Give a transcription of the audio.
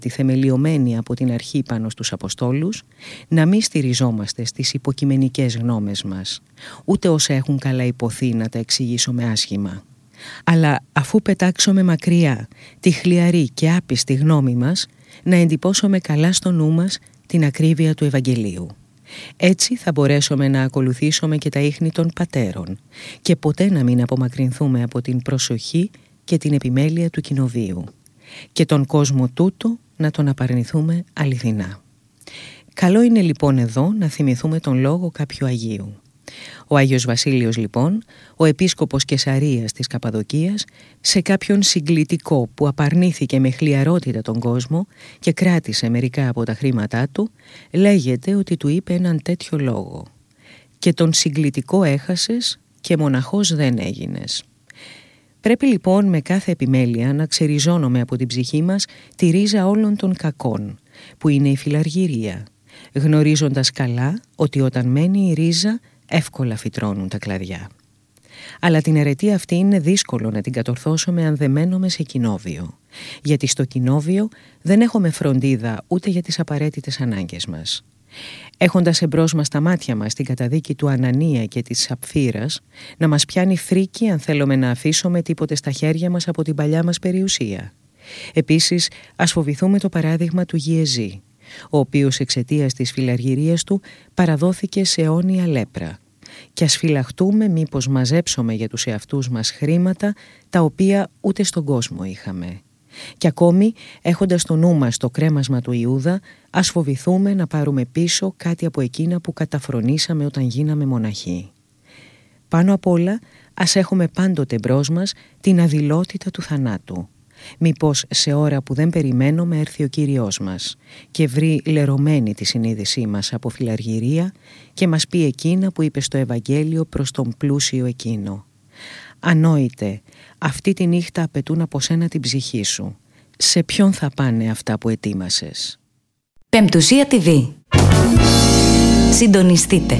τη θεμελιωμένη από την αρχή πάνω στους Αποστόλους, να μην στηριζόμαστε στις υποκειμενικές γνώμες μας, ούτε όσα έχουν καλά υποθεί να τα εξηγήσουμε άσχημα. Αλλά αφού πετάξουμε μακριά τη χλιαρή και άπιστη γνώμη μας, να εντυπώσουμε καλά στο νου μας την ακρίβεια του Ευαγγελίου. Έτσι θα μπορέσουμε να ακολουθήσουμε και τα ίχνη των πατέρων και ποτέ να μην απομακρυνθούμε από την προσοχή και την επιμέλεια του κοινοβίου και τον κόσμο τούτο να τον απαρνηθούμε αληθινά. Καλό είναι λοιπόν εδώ να θυμηθούμε τον λόγο κάποιου Αγίου. Ο Άγιος Βασίλειος λοιπόν, ο επίσκοπος Κεσαρίας της Καπαδοκίας, σε κάποιον συγκλητικό που απαρνήθηκε με χλιαρότητα τον κόσμο και κράτησε μερικά από τα χρήματά του, λέγεται ότι του είπε έναν τέτοιο λόγο: «Και τον συγκλητικό έχασες και μοναχός δεν έγινες». Πρέπει λοιπόν με κάθε επιμέλεια να ξεριζώνουμε από την ψυχή μας τη ρίζα όλων των κακών, που είναι η φιλαργυρία, γνωρίζοντας καλά ότι όταν μένει η ρίζα εύκολα φυτρώνουν τα κλαδιά. Αλλά την αιρετία αυτή είναι δύσκολο να την κατορθώσουμε αν δεν μένουμε σε κοινόβιο, γιατί στο κοινόβιο δεν έχουμε φροντίδα ούτε για τις απαραίτητες ανάγκες μας. Έχοντας εμπρός μας τα μάτια μας την καταδίκη του Ανανία και της Σαπφύρας, να μας πιάνει φρίκη αν θέλουμε να αφήσουμε τίποτε στα χέρια μας από την παλιά μας περιουσία. Επίσης, ας φοβηθούμε το παράδειγμα του Γιεζή, ο οποίος εξαιτίας της φιλαργυρίας του παραδόθηκε σε αιώνια λέπρα. Και ας φυλαχτούμε μήπως μαζέψουμε για τους εαυτούς μας χρήματα τα οποία ούτε στον κόσμο είχαμε. Και ακόμη, έχοντας στο νου μας το κρέμασμα του Ιούδα, ας φοβηθούμε να πάρουμε πίσω κάτι από εκείνα που καταφρονήσαμε όταν γίναμε μοναχοί. Πάνω απ' όλα, ας έχουμε πάντοτε μπρος μας την αδειλότητα του θανάτου. Μήπως σε ώρα που δεν περιμένουμε έρθει ο Κύριος μας και βρει λερωμένη τη συνείδησή μας από φιλαργυρία και μας πει εκείνα που είπε στο Ευαγγέλιο προς τον πλούσιο εκείνο: «Ανόητε, αυτή τη νύχτα απαιτούν από σένα την ψυχή σου. Σε ποιον θα πάνε αυτά που ετοίμασες?» Πεμπτουσία TV. Συντονιστείτε.